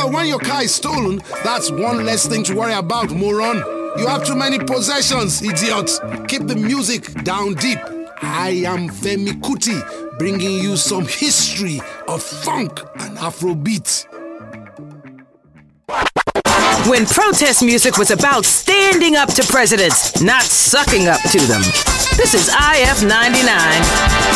when your car is stolen, that's one less thing to worry about, moron. You have too many possessions, idiot. Keep the music down deep. I am Femi Kuti, bringing you some history of funk and Afrobeat. When protest music was about standing up to presidents, not sucking up to them. This is IF 99.